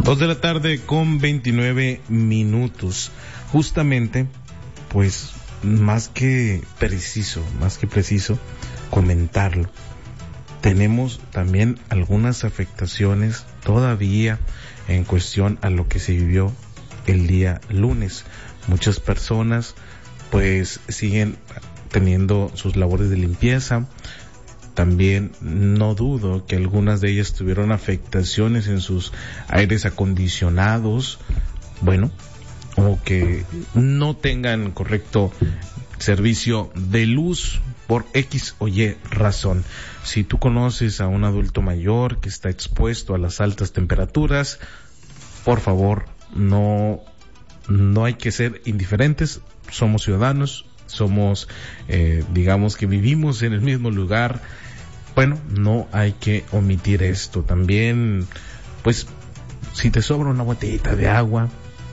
2 de la tarde con 29 minutos. Justamente, pues, más que preciso comentarlo. Tenemos también algunas afectaciones todavía en cuestión a lo que se vivió el día lunes. Muchas personas, pues, siguen teniendo sus labores de limpieza. También no dudo que algunas de ellas tuvieron afectaciones en sus aires acondicionados, bueno, o que no tengan correcto servicio de luz por X o Y razón. Si tú conoces a un adulto mayor que está expuesto a las altas temperaturas, por favor, no hay que ser indiferentes. Somos ciudadanos, somos, digamos que vivimos en el mismo lugar. Bueno, no hay que omitir esto. También, pues, si te sobra una botellita de agua,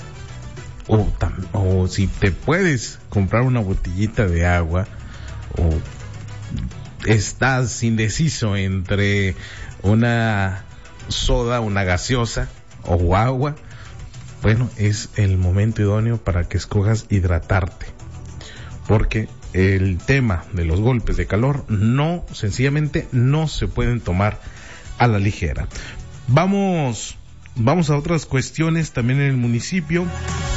o si te puedes comprar una botellita de agua, o estás indeciso entre una soda, una gaseosa o agua, bueno, es el momento idóneo para que escojas hidratarte, porque el tema de los golpes de calor sencillamente no se pueden tomar a la ligera. Vamos a otras cuestiones también en el municipio.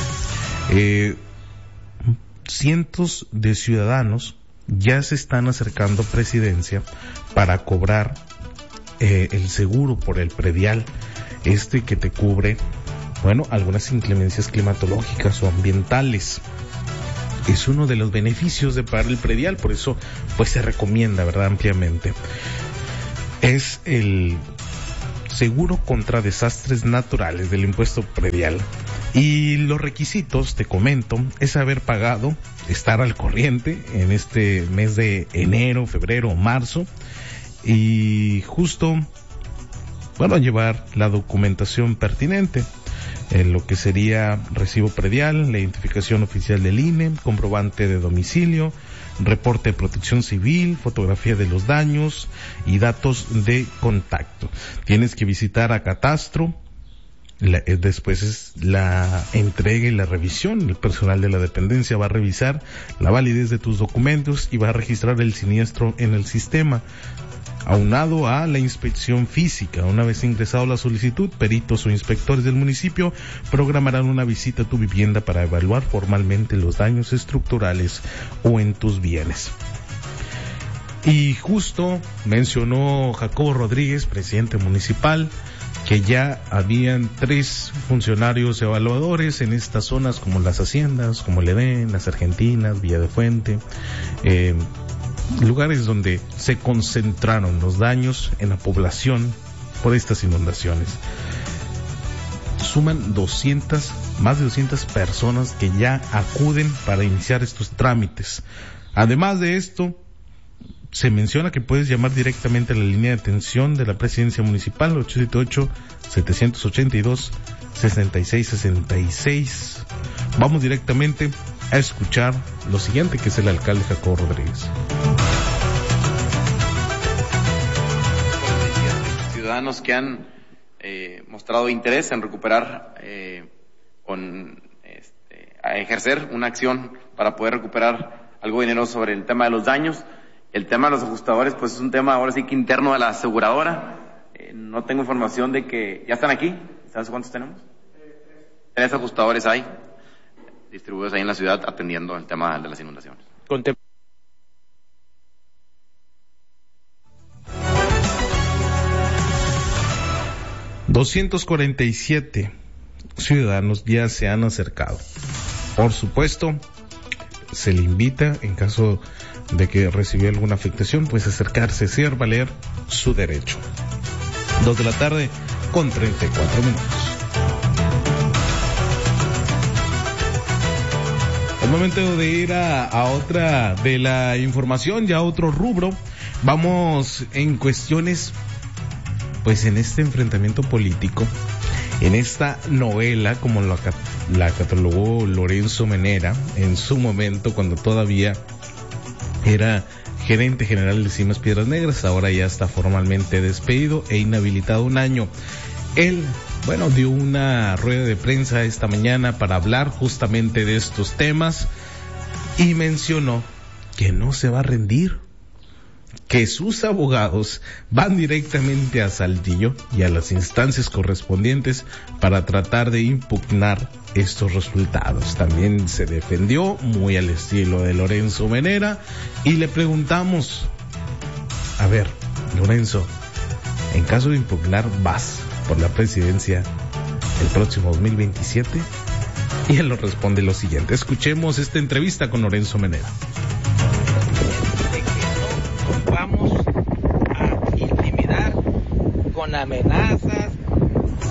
Cientos de ciudadanos ya se están acercando a Presidencia para cobrar el seguro por el predial, que te cubre, bueno, algunas inclemencias climatológicas o ambientales. Es uno de los beneficios de pagar el predial, por eso pues se recomienda, ¿verdad?, ampliamente. Es el seguro contra desastres naturales del impuesto predial. Y los requisitos, te comento, es haber pagado, estar al corriente en este mes de enero, febrero o marzo, y justo, bueno, llevar la documentación pertinente. Lo que sería recibo predial, la identificación oficial del INE, comprobante de domicilio, reporte de protección civil, fotografía de los daños y datos de contacto. Tienes que visitar a Catastro. Después es la entrega y la revisión. El personal de la dependencia va a revisar la validez de tus documentos y va a registrar el siniestro en el sistema. Aunado a la inspección física, una vez ingresado la solicitud, peritos o inspectores del municipio programarán una visita a tu vivienda para evaluar formalmente los daños estructurales o en tus bienes. Y justo mencionó Jacobo Rodríguez, presidente municipal, que ya habían 3 funcionarios evaluadores en estas zonas como las Haciendas, como el Edén, las Argentinas, Villa de Fuente, lugares donde se concentraron los daños en la población por estas inundaciones. Suman más de 200 personas que ya acuden para iniciar estos trámites. Además de esto, se menciona que puedes llamar directamente a la línea de atención de la Presidencia Municipal, 878-782-6666. Vamos directamente a escuchar lo siguiente, que es el alcalde Jacobo Rodríguez. Ciudadanos que han mostrado interés en recuperar, a ejercer una acción para poder recuperar algo de dinero sobre el tema de los daños. El tema de los ajustadores, pues es un tema ahora sí que interno de la aseguradora. No tengo información de que ya están aquí. ¿Sabes cuántos tenemos? 3 ajustadores hay distribuidos ahí en la ciudad atendiendo el tema de las inundaciones. 247 ciudadanos ya se han acercado. Por supuesto, se le invita, en caso de que recibió alguna afectación, pues acercarse, hacer valer su derecho. 2 de la tarde con 34 minutos. Es momento de ir a otra de la información, ya a otro rubro. Vamos en cuestiones, pues en este enfrentamiento político, en esta novela, como la catalogó Lorenzo Menera en su momento, cuando todavía era gerente general de Cimas Piedras Negras, ahora ya está formalmente despedido e inhabilitado 1 año. Él, dio una rueda de prensa esta mañana para hablar justamente de estos temas y mencionó que no se va a rendir, que sus abogados van directamente a Saltillo y a las instancias correspondientes para tratar de impugnar estos resultados. También se defendió muy al estilo de Lorenzo Menera y le preguntamos, a ver, Lorenzo, en caso de impugnar, ¿vas por la presidencia el próximo 2027? Y él nos responde lo siguiente. Escuchemos esta entrevista con Lorenzo Menera. Vamos a intimidar con amenazas